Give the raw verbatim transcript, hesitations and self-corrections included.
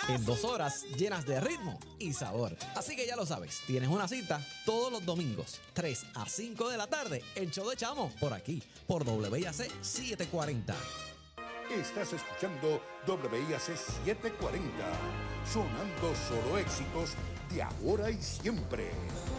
en dos horas llenas de ritmo y sabor. Así que ya lo sabes, tienes una cita todos los domingos, tres a cinco de la tarde, el show de Chamo, por aquí, por W I A C setecientos cuarenta. Estás escuchando W I A C setecientos cuarenta, sonando solo éxitos de ahora y siempre.